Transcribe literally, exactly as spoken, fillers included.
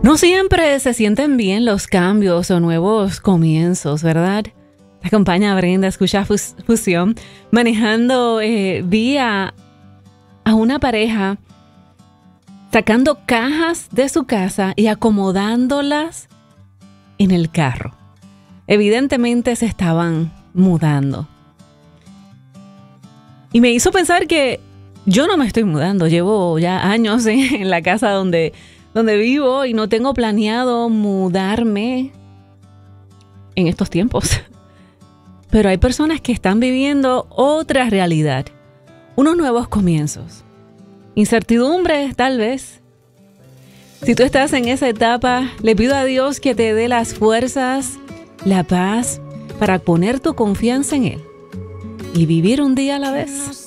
No siempre se sienten bien los cambios o nuevos comienzos, ¿verdad? Te acompaña Brenda, escucha Fus- Fusión, manejando eh, vía a una pareja, sacando cajas de su casa y acomodándolas en el carro. Evidentemente se estaban mudando. Y me hizo pensar que yo no me estoy mudando, llevo ya años en, en la casa donde... donde vivo y no tengo planeado mudarme en estos tiempos. Pero hay personas que están viviendo otra realidad, unos nuevos comienzos, incertidumbre tal vez. Si tú estás en esa etapa, le pido a Dios que te dé las fuerzas, la paz para poner tu confianza en Él y vivir un día a la vez.